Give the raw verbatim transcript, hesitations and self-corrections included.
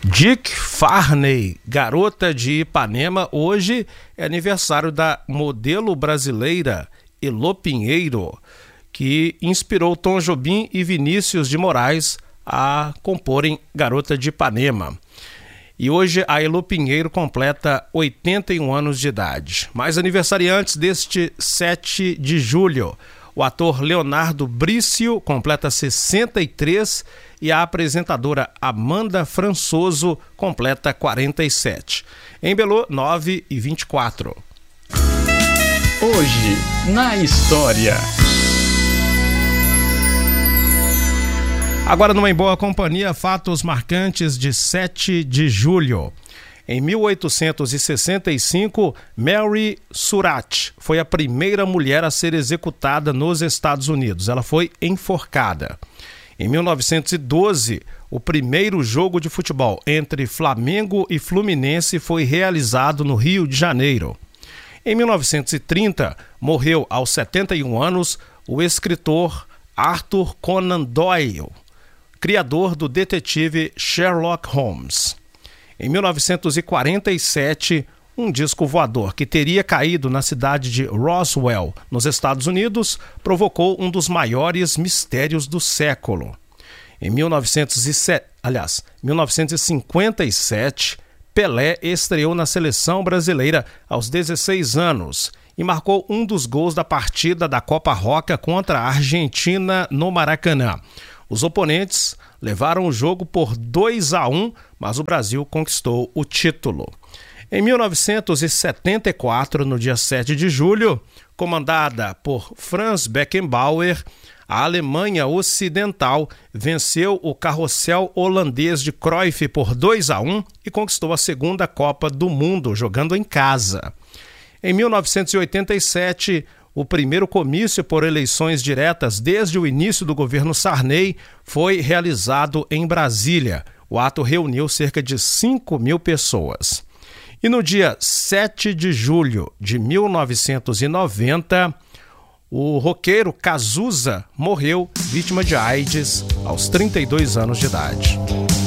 Dick Farney, garota de Ipanema, hoje é aniversário da modelo brasileira Elô Pinheiro, que inspirou Tom Jobim e Vinícius de Moraes a comporem Garota de Ipanema. E hoje a Elô Pinheiro completa oitenta e um anos de idade. Mais aniversariantes deste sete de julho. O ator Leonardo Brício completa sessenta e três e a apresentadora Amanda Françoso completa quarenta e sete. Em Belô, nove e vinte e quatro. Hoje, na história. Agora, numa Em Boa Companhia, fatos marcantes de sete de julho. Em mil oitocentos e sessenta e cinco, Mary Surratt foi a primeira mulher a ser executada nos Estados Unidos. Ela foi enforcada. Em mil novecentos e doze, o primeiro jogo de futebol entre Flamengo e Fluminense foi realizado no Rio de Janeiro. Em mil novecentos e trinta, morreu aos setenta e um anos o escritor Arthur Conan Doyle, criador do detetive Sherlock Holmes. Em mil novecentos e quarenta e sete, um disco voador que teria caído na cidade de Roswell, nos Estados Unidos, provocou um dos maiores mistérios do século. Em mil novecentos e sete, aliás, mil novecentos e cinquenta e sete, Pelé estreou na seleção brasileira aos dezesseis anos e marcou um dos gols da partida da Copa Roca contra a Argentina no Maracanã. Os oponentes levaram o jogo por dois a um, mas o Brasil conquistou o título. Em mil novecentos e setenta e quatro, no dia sete de julho, comandada por Franz Beckenbauer, a Alemanha Ocidental venceu o carrossel holandês de Cruyff por dois a um e conquistou a segunda Copa do Mundo, jogando em casa. Em mil novecentos e oitenta e sete, o primeiro comício por eleições diretas desde o início do governo Sarney foi realizado em Brasília. O ato reuniu cerca de cinco mil pessoas. E no dia sete de julho de mil novecentos e noventa, o roqueiro Cazuza morreu vítima de AIDS aos trinta e dois anos de idade.